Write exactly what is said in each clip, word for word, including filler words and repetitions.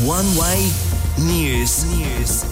One Way News. News.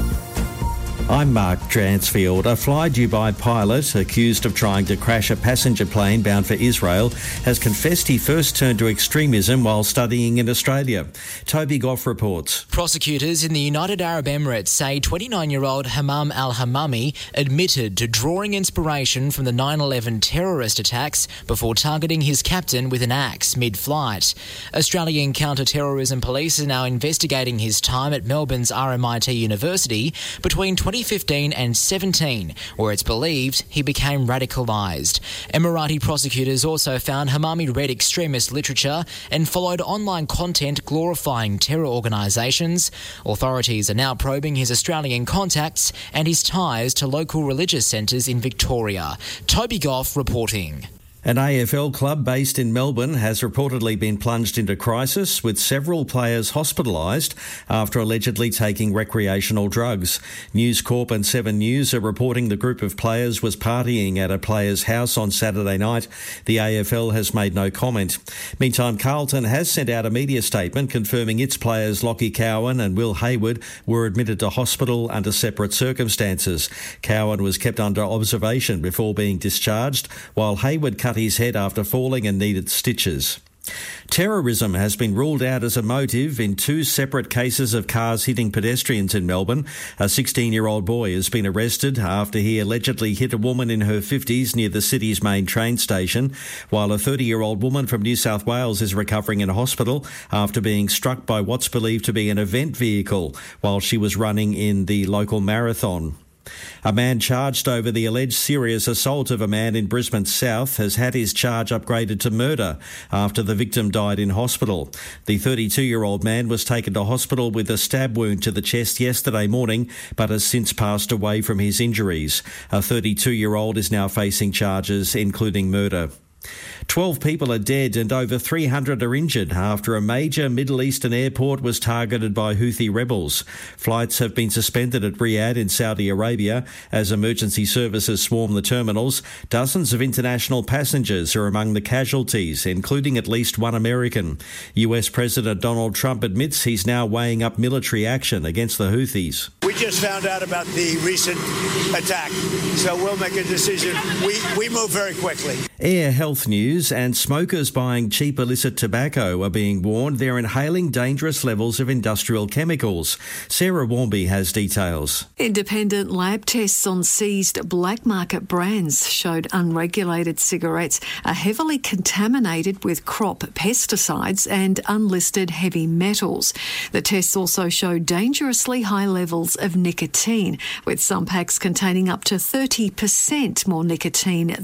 I'm Mark Dransfield. A fly-Dubai pilot accused of trying to crash a passenger plane bound for Israel has confessed he first turned to extremism while studying in Australia. Toby Goff reports. Prosecutors in the United Arab Emirates say twenty-nine-year-old Hammam al-Hammami admitted to drawing inspiration from the nine eleven terrorist attacks before targeting his captain with an axe mid-flight. Australian counter-terrorism police are now investigating his time at Melbourne's R M I T University between twenty fifteen and seventeen, where it's believed he became radicalised. Emirati prosecutors also found Hammami read extremist literature and followed online content glorifying terror organisations. Authorities are now probing his Australian contacts and his ties to local religious centres in Victoria. Toby Goff reporting. An A F L club based in Melbourne has reportedly been plunged into crisis, with several players hospitalised after allegedly taking recreational drugs. News Corp and Seven News are reporting the group of players was partying at a player's house on Saturday night. The A F L has made no comment. Meantime, Carlton has sent out a media statement confirming its players Lockie Cowan and Will Hayward were admitted to hospital under separate circumstances. Cowan was kept under observation before being discharged, while Hayward cut his head after falling and needed stitches. Terrorism has been ruled out as a motive in two separate cases of cars hitting pedestrians in Melbourne. A sixteen-year-old boy has been arrested after he allegedly hit a woman in her fifties near the city's main train station, while a thirty-year-old woman from New South Wales is recovering in hospital after being struck by what's believed to be an event vehicle while she was running in the local marathon. A man charged over the alleged serious assault of a man in Brisbane South has had his charge upgraded to murder after the victim died in hospital. The thirty-two-year-old man was taken to hospital with a stab wound to the chest yesterday morning, but has since passed away from his injuries. A thirty-two-year-old is now facing charges, including murder. Twelve people are dead and over three hundred are injured after a major Middle Eastern airport was targeted by Houthi rebels. Flights have been suspended at Riyadh in Saudi Arabia as emergency services swarm the terminals. Dozens of international passengers are among the casualties, including at least one American. U S President Donald Trump admits he's now weighing up military action against the Houthis. We just found out about the recent attack, so we'll make a decision. We, we move very quickly. Air health news, and smokers buying cheap illicit tobacco are being warned they're inhaling dangerous levels of industrial chemicals. Sarah Warmby has details. Independent lab tests on seized black market brands showed unregulated cigarettes are heavily contaminated with crop pesticides and unlisted heavy metals. The tests also showed dangerously high levels of nicotine, with some packs containing up to thirty percent more nicotine